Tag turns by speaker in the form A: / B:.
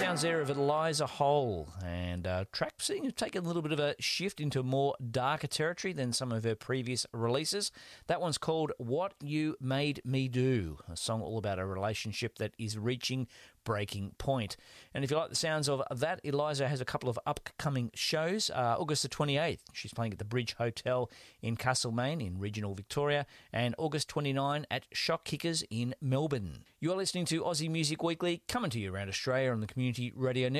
A: sounds there of Eliza Hole, and track seems to take a little bit of a shift into more darker territory than some of her previous releases. That one's called What You Made Me Do, a song all about a relationship that is reaching breaking point. And if you like the sounds of that, Eliza has a couple of upcoming shows. August the 28th, she's playing at the Bridge Hotel in Castlemaine in regional Victoria, and August 29 at Shock Kickers in Melbourne. You're listening to Aussie Music Weekly, coming to you around Australia on the Community Radio Network.